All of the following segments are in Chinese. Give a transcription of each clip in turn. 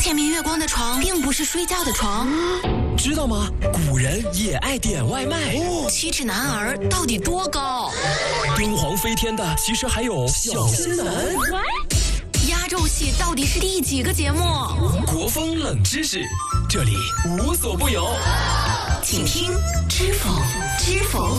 天明月光的床并不是睡觉的床。 知道吗？古人也爱点外卖。 七尺男儿到底多高？ 敦煌飞天的其实还有小仙男。 压轴戏到底是第几个节目？ 国风冷知识，这里无所不有。 请听知否知否。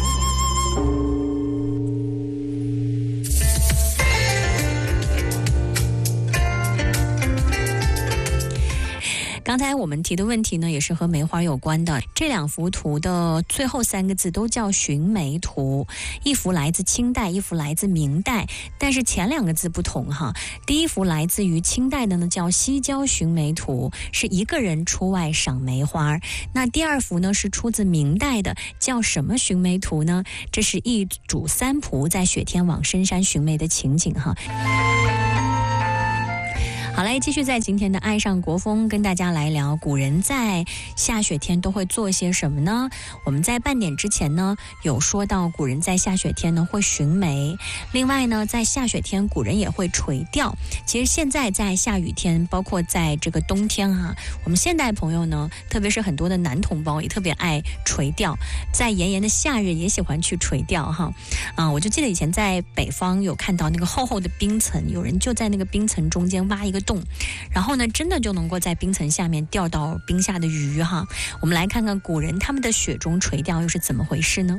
刚才我们提的问题呢，也是和梅花有关的。这两幅图的最后3个字都叫寻梅图，一幅来自清代，一幅来自明代，但是前2个字不同哈。第一幅来自于清代的呢，叫西郊寻梅图，是一个人出外赏梅花。那第2幅呢，是出自明代的，叫什么寻梅图呢？这是一主3仆在雪天往深山寻梅的情景哈。好嘞，继续在今天的爱上国风跟大家来聊古人在下雪天都会做些什么呢？我们在半点之前呢有说到古人在下雪天呢会寻梅，另外呢在下雪天古人也会垂钓。其实现在在下雨天，包括在这个冬天啊，我们现代朋友呢，特别是很多的男同胞也特别爱垂钓，在炎炎的夏日也喜欢去垂钓哈。我就记得以前在北方有看到那个厚厚的冰层，有人就在那个冰层中间挖一个洞，然后呢真的就能够在冰层下面钓到冰下的鱼哈。我们来看看古人他们的雪中垂钓又是怎么回事呢？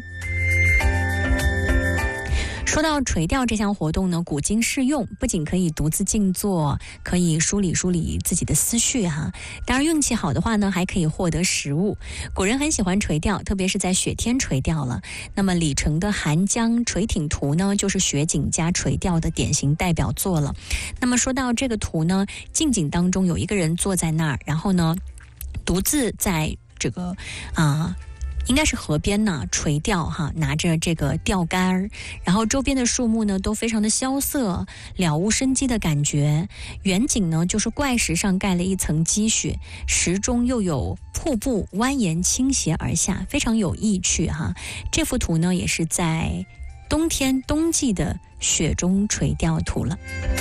说到垂钓这项活动呢，古今适用，不仅可以独自静坐，可以梳理自己的思绪哈。当然运气好的话呢，还可以获得食物。古人很喜欢垂钓，特别是在雪天垂钓了。那么李成的《寒江垂艇图》呢，就是雪景加垂钓的典型代表作了。那么说到这个图呢，近景当中有一个人坐在那儿，然后呢独自在这个应该是河边呢垂钓哈，拿着这个钓竿，然后周边的树木呢都非常的萧瑟，了无生机的感觉。远景呢就是怪石上盖了一层积雪，石中又有瀑布蜿蜒倾斜而下，非常有意趣哈。这幅图呢也是在冬季的雪中垂钓图了。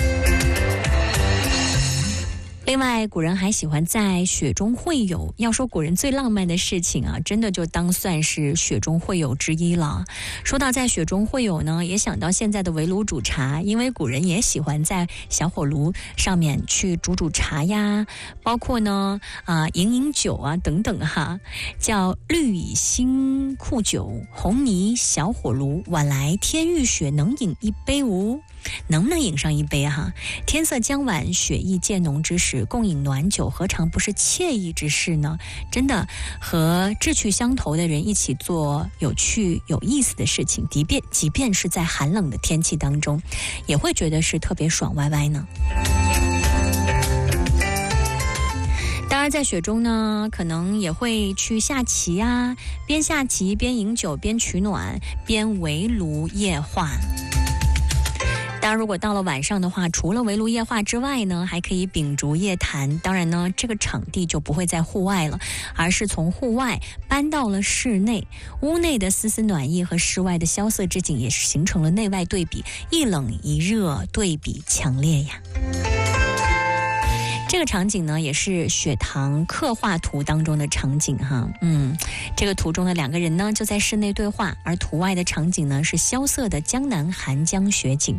另外古人还喜欢在雪中会友，要说古人最浪漫的事情啊，真的就当算是雪中会友之一了。说到在雪中会友呢，也想到现在的围炉煮茶，因为古人也喜欢在小火炉上面去煮茶呀，包括呢饮酒啊等等哈。叫绿蚁新库酒，红泥小火炉，晚来天欲雪，能饮一杯无？能不能饮上一杯哈？天色将晚，雪意渐浓之时，共饮暖酒，何尝不是惬意之事呢？真的和志趣相投的人一起做有趣有意思的事情，即便是在寒冷的天气当中，也会觉得是特别爽歪歪呢。当然在雪中呢，可能也会去下棋啊，边下棋边饮酒边取暖，边围炉夜话。当然如果到了晚上的话，除了围炉夜话之外呢，还可以秉烛夜谈。当然呢，这个场地就不会在户外了，而是从户外搬到了室内。屋内的丝丝暖意和室外的萧瑟之景也是形成了内外对比，一冷一热，对比强烈呀。这个场景呢，也是雪堂刻画图当中的场景哈。这个图中的2个人呢，就在室内对话，而图外的场景呢，是萧瑟的江南寒江雪景。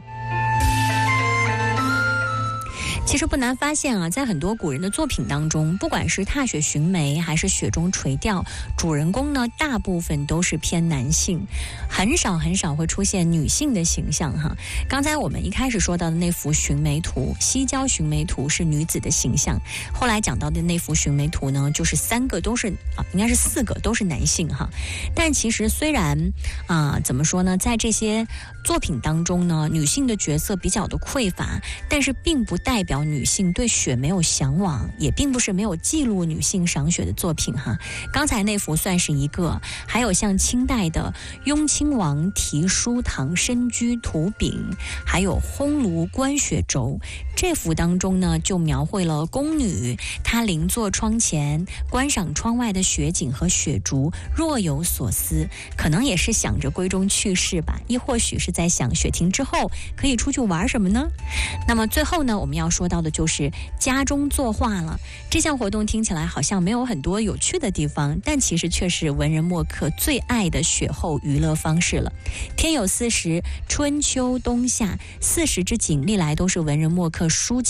其实不难发现啊，在很多古人的作品当中，不管是踏雪寻梅还是雪中垂钓，主人公呢大部分都是偏男性，很少会出现女性的形象哈。刚才我们一开始说到的那幅寻梅图，西郊寻梅图是女子的形象，后来讲到的那幅寻梅图呢，就是3个都是应该是4个都是男性哈。但其实虽然怎么说呢，在这些作品当中呢，女性的角色比较的匮乏，但是并不代表女性对雪没有向往，也并不是没有记录女性赏雪的作品哈。刚才那幅算是一个，还有像清代的雍亲王题书堂深居图饼，还有烘炉观雪轴。这幅当中呢，就描绘了宫女她邻坐窗前观赏窗外的雪景和雪竹，若有所思，可能也是想着闺中去世吧，亦或许是在想雪停之后可以出去玩什么呢？那么最后呢，我们要说说到的就是家中作画了。这项活动听起来好像没有很多有趣的地方，但其实却是文人墨客最爱的雪后娱乐方式了。天有40，春秋冬夏，40之景历来都是文人墨客抒